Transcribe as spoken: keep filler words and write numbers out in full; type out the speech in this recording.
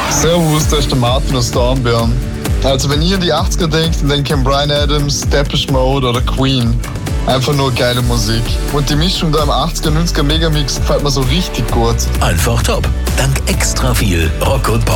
Servus, da ist der Martin aus Dornbirn. Also wenn ihr in die achtziger denkt, dann denkt ihr an Bryan Adams, Depeche Mode oder Queen. Einfach nur geile Musik. Und die Mischung da im achtziger, neunziger Megamix gefällt mir so richtig gut. Einfach top. Dank extra viel Rock und Pop.